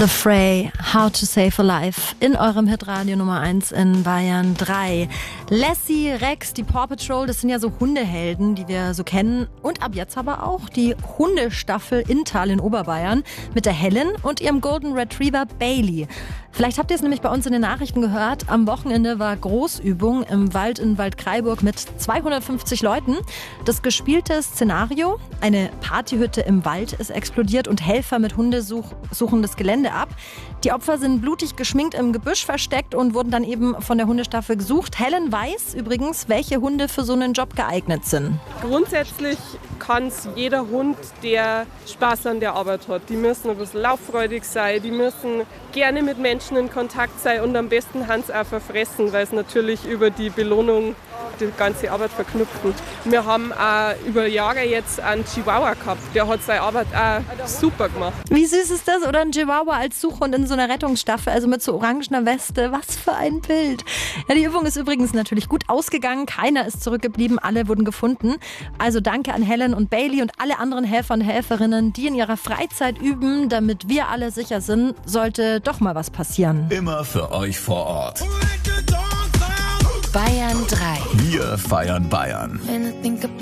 The Fray, How to Save a Life in eurem Hitradio Nummer 1 in Bayern 3. Lassie, Rex, die Paw Patrol, das sind ja so Hundehelden, die wir so kennen. Und ab jetzt aber auch die Hundestaffel Inntal in Oberbayern mit der Helen und ihrem Golden Retriever Bailey. Vielleicht habt ihr es nämlich bei uns in den Nachrichten gehört. Am Wochenende war Großübung im Wald in Waldkraiburg mit 250 Leuten. Das gespielte Szenario, eine Partyhütte im Wald ist explodiert und Helfer mit Hunde suchen das Gelände ab. Die Opfer sind blutig geschminkt im Gebüsch versteckt und wurden dann eben von der Hundestaffel gesucht. Helen weiß übrigens, welche Hunde für so einen Job geeignet sind. Grundsätzlich kann es jeder Hund, der Spaß an der Arbeit hat. Die müssen ein bisschen lauffreudig sein, die müssen gerne mit Menschen in Kontakt sein und am besten Hans auch verfressen, weil es natürlich über die Belohnung die ganze Arbeit verknüpfen. Wir haben auch über Jahre jetzt einen Chihuahua gehabt, der hat seine Arbeit auch super gemacht. Wie süß ist das? Oder ein Chihuahua als Suchhund in so einer Rettungsstaffel, also mit so orangener Weste. Was für ein Bild. Ja, die Übung ist übrigens natürlich gut ausgegangen. Keiner ist zurückgeblieben, alle wurden gefunden. Also danke an Helen und Bailey und alle anderen Helfer und Helferinnen, die in ihrer Freizeit üben, damit wir alle sicher sind, sollte doch mal was passieren. Immer für euch vor Ort. Bayern 3. Wir feiern Bayern.